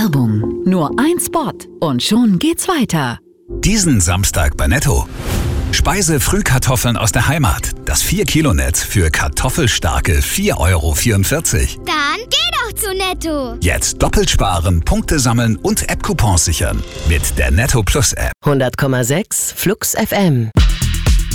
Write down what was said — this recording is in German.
Werbung. Nur ein Spot und schon geht's weiter. Diesen Samstag bei Netto. Speise-Frühkartoffeln aus der Heimat. Das 4-Kilo-Netz für kartoffelstarke 4,44 €. Dann geh doch zu Netto. Jetzt doppelt sparen, Punkte sammeln und App-Coupons sichern. Mit der Netto Plus App. 100,6 Flux FM.